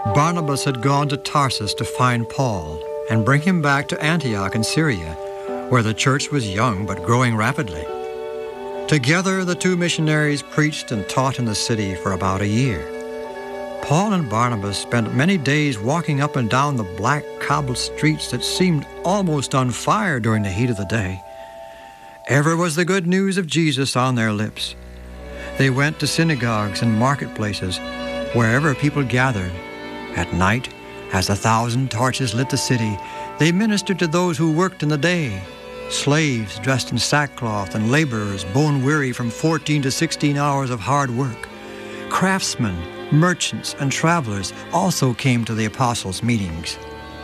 Barnabas had gone to Tarsus to find Paul and bring him back to Antioch in Syria, where the church was young but growing rapidly. Together, the two missionaries preached and taught in the city for about a year. Paul and Barnabas spent many days walking up and down the black cobbled streets that seemed almost on fire during the heat of the day. Ever was the good news of Jesus on their lips. They went to synagogues and marketplaces, wherever people gathered. At night, as 1,000 torches lit the city, they ministered to those who worked in the day. Slaves dressed in sackcloth and laborers bone-weary from 14 to 16 hours of hard work. Craftsmen, merchants, and travelers also came to the apostles' meetings.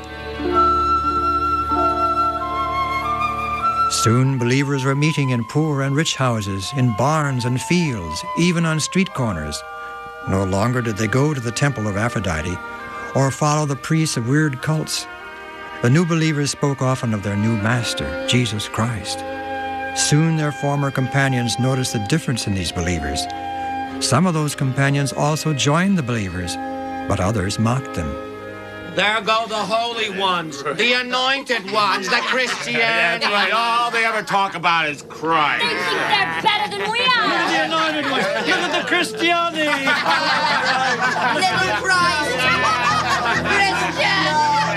Soon believers were meeting in poor and rich houses, in barns and fields, even on street corners. No longer did they go to the temple of Aphrodite or follow the priests of weird cults. The new believers spoke often of their new master, Jesus Christ. Soon their former companions noticed the difference in these believers. Some of those companions also joined the believers, but others mocked them. There go the holy ones, the anointed ones, the Christians. That's right. All they ever talk about is Christ. They think they're better than we are. The anointed ones. Look at the Christiani. Little Christ. Christian.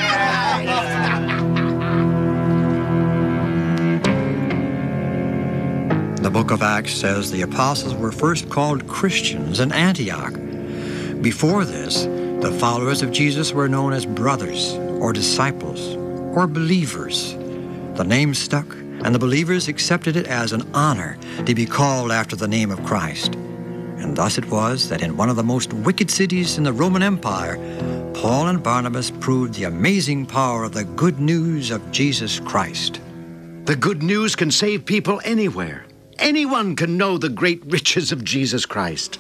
The book of Acts says the apostles were first called Christians in Antioch. Before this, the followers of Jesus were known as brothers or disciples or believers. The name stuck, and the believers accepted it as an honor to be called after the name of Christ. And thus it was that in one of the most wicked cities in the Roman Empire, Paul and Barnabas proved the amazing power of the good news of Jesus Christ. The good news can save people anywhere. Anyone can know the great riches of Jesus Christ.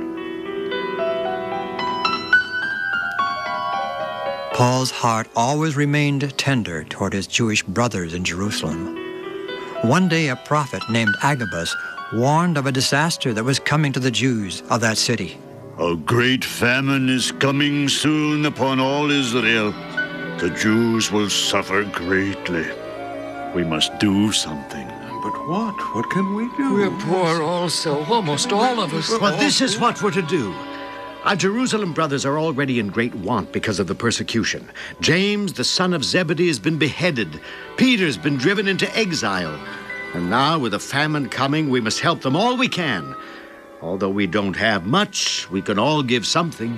Paul's heart always remained tender toward his Jewish brothers in Jerusalem. One day a prophet named Agabus warned of a disaster that was coming to the Jews of that city. A great famine is coming soon upon all Israel. The Jews will suffer greatly. We must do something. But what? What can we do? We're poor also, almost all of us. Well, this is what we're to do. Our Jerusalem brothers are already in great want because of the persecution. James, the son of Zebedee, has been beheaded. Peter's been driven into exile. And now, with a famine coming, we must help them all we can. Although we don't have much, we can all give something.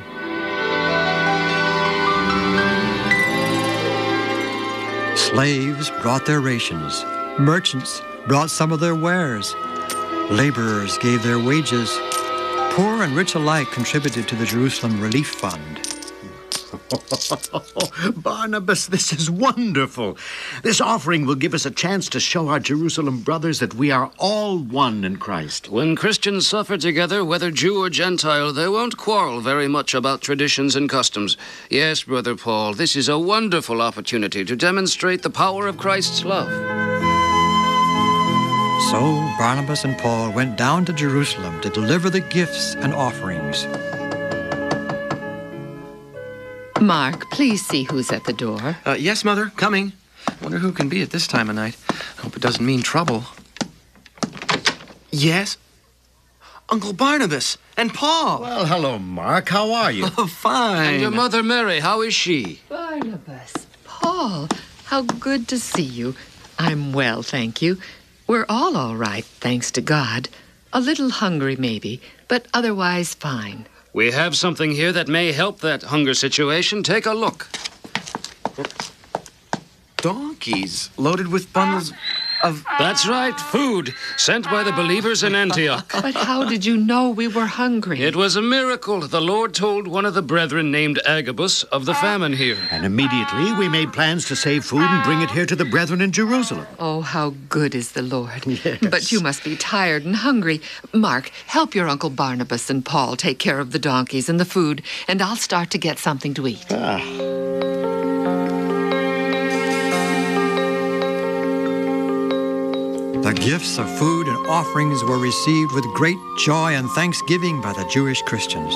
Slaves brought their rations. Merchants brought some of their wares. Laborers gave their wages. Poor and rich alike contributed to the Jerusalem Relief Fund. Barnabas, this is wonderful. This offering will give us a chance to show our Jerusalem brothers that we are all one in Christ. When Christians suffer together, whether Jew or Gentile, they won't quarrel very much about traditions and customs. Yes, Brother Paul, this is a wonderful opportunity to demonstrate the power of Christ's love. So Barnabas and Paul went down to Jerusalem to deliver the gifts and offerings. Mark, please see who's at the door. Yes, Mother, coming. Wonder who can be at this time of night. Hope it doesn't mean trouble. Yes? Uncle Barnabas and Paul. Well, hello, Mark. How are you? Oh, fine. And your mother, Mary, how is she? Barnabas, Paul, how good to see you. I'm well, thank you. We're all right, thanks to God. A little hungry, maybe, but otherwise fine. We have something here that may help that hunger situation. Take a look. Donkeys loaded with bundles of... That's right, food sent by the believers in Antioch. But how did you know we were hungry? It was a miracle. The Lord told one of the brethren named Agabus of the famine here. And immediately we made plans to save food and bring it here to the brethren in Jerusalem. Oh, how good is the Lord. Yes. But you must be tired and hungry. Mark, help your Uncle Barnabas and Paul take care of the donkeys and the food, and I'll start to get something to eat. The gifts of food and offerings were received with great joy and thanksgiving by the Jewish Christians.